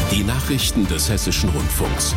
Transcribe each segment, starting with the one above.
Die Nachrichten des Hessischen Rundfunks.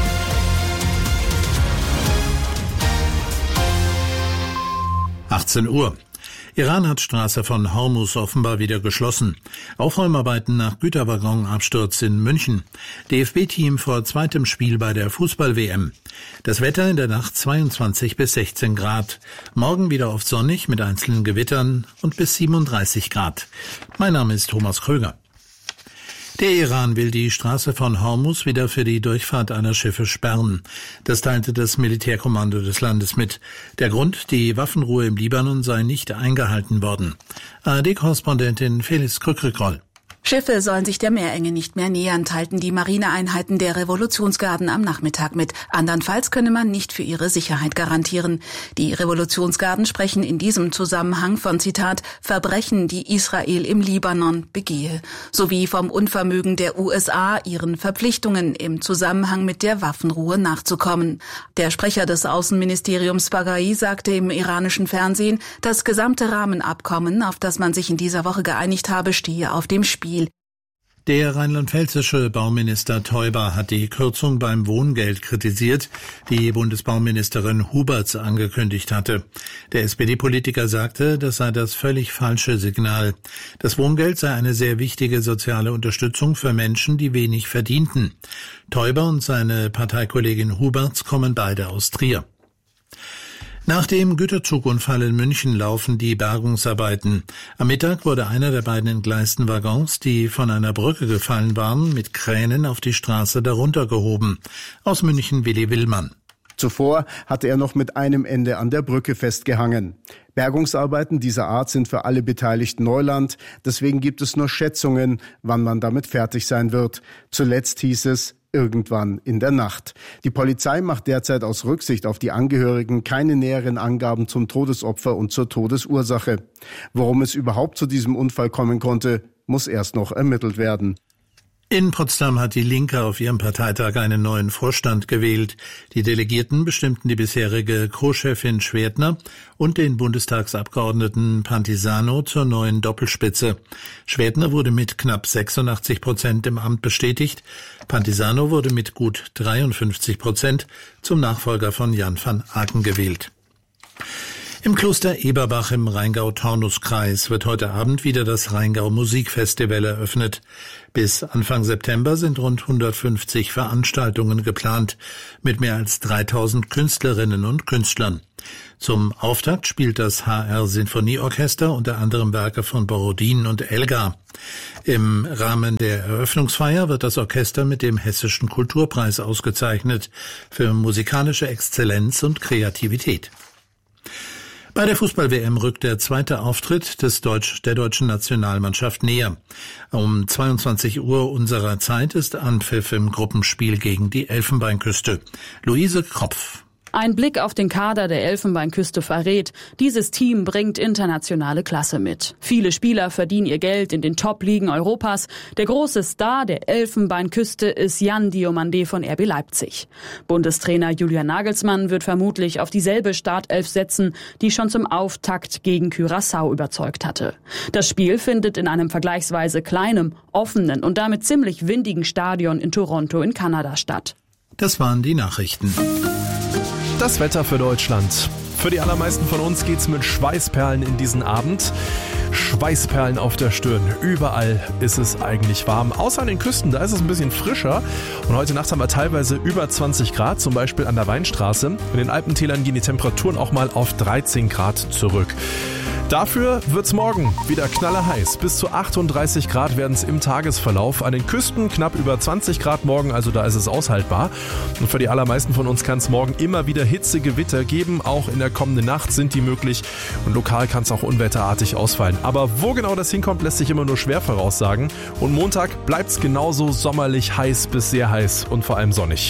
Uhr. Iran hat Straße von Hormuz offenbar wieder geschlossen. Aufräumarbeiten nach Güterwaggonabsturz in München. DFB-Team vor zweitem Spiel bei der Fußball-WM. Das Wetter in der Nacht 22 bis 16 Grad. Morgen wieder oft sonnig mit einzelnen Gewittern und bis 37 Grad. Mein Name ist Thomas Kröger. Der Iran will die Straße von Hormuz wieder für die Durchfahrt aller Schiffe sperren. Das teilte das Militärkommando des Landes mit. Der Grund, die Waffenruhe im Libanon sei nicht eingehalten worden. ARD-Korrespondentin Felix Krückrückroll. Schiffe sollen sich der Meerenge nicht mehr nähern, teilten die Marineeinheiten der Revolutionsgarden am Nachmittag mit. Andernfalls könne man nicht für ihre Sicherheit garantieren. Die Revolutionsgarden sprechen in diesem Zusammenhang von, Zitat, Verbrechen, die Israel im Libanon begehe, sowie vom Unvermögen der USA, ihren Verpflichtungen im Zusammenhang mit der Waffenruhe nachzukommen. Der Sprecher des Außenministeriums Baghai sagte im iranischen Fernsehen, das gesamte Rahmenabkommen, auf das man sich in dieser Woche geeinigt habe, stehe auf dem Spiel. Der rheinland-pfälzische Bauminister Teuber hat die Kürzung beim Wohngeld kritisiert, die Bundesbauministerin Huberts angekündigt hatte. Der SPD-Politiker sagte, das sei das völlig falsche Signal. Das Wohngeld sei eine sehr wichtige soziale Unterstützung für Menschen, die wenig verdienten. Teuber und seine Parteikollegin Huberts kommen beide aus Trier. Nach dem Güterzugunfall in München laufen die Bergungsarbeiten. Am Mittag wurde einer der beiden entgleisten Waggons, die von einer Brücke gefallen waren, mit Kränen auf die Straße darunter gehoben. Aus München Willi Willmann. Zuvor hatte er noch mit einem Ende an der Brücke festgehangen. Bergungsarbeiten dieser Art sind für alle Beteiligten Neuland. Deswegen gibt es nur Schätzungen, wann man damit fertig sein wird. Zuletzt hieß es, irgendwann in der Nacht. Die Polizei macht derzeit aus Rücksicht auf die Angehörigen keine näheren Angaben zum Todesopfer und zur Todesursache. Warum es überhaupt zu diesem Unfall kommen konnte, muss erst noch ermittelt werden. In Potsdam hat die Linke auf ihrem Parteitag einen neuen Vorstand gewählt. Die Delegierten bestimmten die bisherige Co-Chefin Schwertner und den Bundestagsabgeordneten Pantisano zur neuen Doppelspitze. Schwertner wurde mit knapp 86% im Amt bestätigt. Pantisano wurde mit gut 53% zum Nachfolger von Jan van Aken gewählt. Im Kloster Eberbach im Rheingau-Taunus-Kreis wird heute Abend wieder das Rheingau-Musikfestival eröffnet. Bis Anfang September sind rund 150 Veranstaltungen geplant, mit mehr als 3000 Künstlerinnen und Künstlern. Zum Auftakt spielt das HR-Sinfonieorchester unter anderem Werke von Borodin und Elgar. Im Rahmen der Eröffnungsfeier wird das Orchester mit dem Hessischen Kulturpreis ausgezeichnet für musikalische Exzellenz und Kreativität. Bei der Fußball-WM rückt der zweite Auftritt der deutschen Nationalmannschaft näher. Um 22 Uhr unserer Zeit ist Anpfiff im Gruppenspiel gegen die Elfenbeinküste. Luise Kropf. Ein Blick auf den Kader der Elfenbeinküste verrät, dieses Team bringt internationale Klasse mit. Viele Spieler verdienen ihr Geld in den Top-Ligen Europas. Der große Star der Elfenbeinküste ist Jan Diomandé von RB Leipzig. Bundestrainer Julian Nagelsmann wird vermutlich auf dieselbe Startelf setzen, die schon zum Auftakt gegen Curaçao überzeugt hatte. Das Spiel findet in einem vergleichsweise kleinen, offenen und damit ziemlich windigen Stadion in Toronto in Kanada statt. Das waren die Nachrichten. Das Wetter für Deutschland. Für die allermeisten von uns geht's mit Schweißperlen in diesen Abend. Schweißperlen auf der Stirn. Überall ist es eigentlich warm. Außer an den Küsten, da ist es ein bisschen frischer. Und heute Nacht haben wir teilweise über 20 Grad, zum Beispiel an der Weinstraße. In den Alpentälern gehen die Temperaturen auch mal auf 13 Grad zurück. Dafür wird's morgen wieder knallerheiß. Bis zu 38 Grad werden es im Tagesverlauf. An den Küsten knapp über 20 Grad morgen, also da ist es aushaltbar. Und für die allermeisten von uns kann es morgen immer wieder Hitzegewitter geben. Auch in der kommenden Nacht sind die möglich und lokal kann es auch unwetterartig ausfallen. Aber wo genau das hinkommt, lässt sich immer nur schwer voraussagen. Und Montag bleibt's genauso sommerlich heiß bis sehr heiß und vor allem sonnig.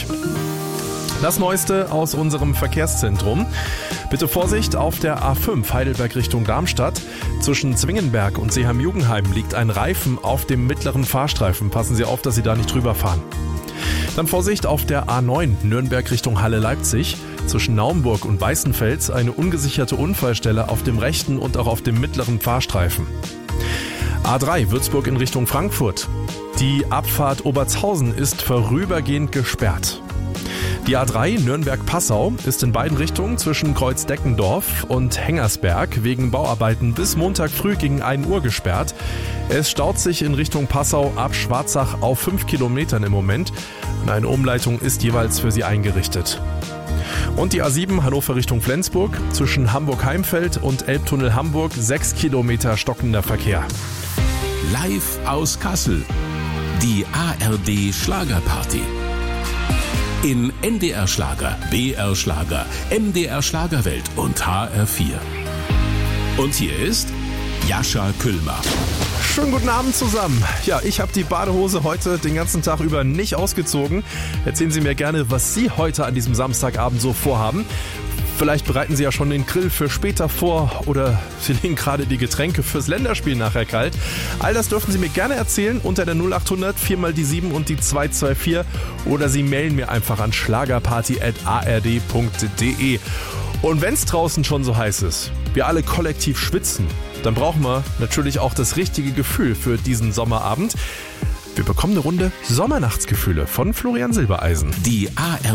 Das Neueste aus unserem Verkehrszentrum. Bitte Vorsicht auf der A5 Heidelberg Richtung Darmstadt. Zwischen Zwingenberg und Seeheim-Jugendheim liegt ein Reifen auf dem mittleren Fahrstreifen. Passen Sie auf, dass Sie da nicht drüber fahren. Dann Vorsicht auf der A9 Nürnberg Richtung Halle-Leipzig. Zwischen Naumburg und Weißenfels eine ungesicherte Unfallstelle auf dem rechten und auch auf dem mittleren Fahrstreifen. A3 Würzburg in Richtung Frankfurt. Die Abfahrt Obertshausen ist vorübergehend gesperrt. Die A3 Nürnberg-Passau ist in beiden Richtungen zwischen Kreuzdeckendorf und Hengersberg wegen Bauarbeiten bis Montag früh gegen 1 Uhr gesperrt. Es staut sich in Richtung Passau ab Schwarzach auf 5 Kilometern im Moment und eine Umleitung ist jeweils für sie eingerichtet. Und die A7 Hannover Richtung Flensburg zwischen Hamburg-Heimfeld und Elbtunnel Hamburg 6 Kilometer stockender Verkehr. Live aus Kassel. Die ARD Schlagerparty. In NDR Schlager, BR Schlager, MDR Schlagerwelt und HR4. Und hier ist Jascha Küllmer. Schönen guten Abend zusammen. Ja, ich habe die Badehose heute den ganzen Tag über nicht ausgezogen. Erzählen Sie mir gerne, was Sie heute an diesem Samstagabend so vorhaben. Vielleicht bereiten Sie ja schon den Grill für später vor oder Sie legen gerade die Getränke fürs Länderspiel nachher kalt. All das dürfen Sie mir gerne erzählen unter der 0800 4x7 und die 224 oder Sie mailen mir einfach an schlagerparty@ard.de. Und wenn es draußen schon so heiß ist, wir alle kollektiv schwitzen, dann brauchen wir natürlich auch das richtige Gefühl für diesen Sommerabend. Wir bekommen eine Runde Sommernachtsgefühle von Florian Silbereisen. Die ARD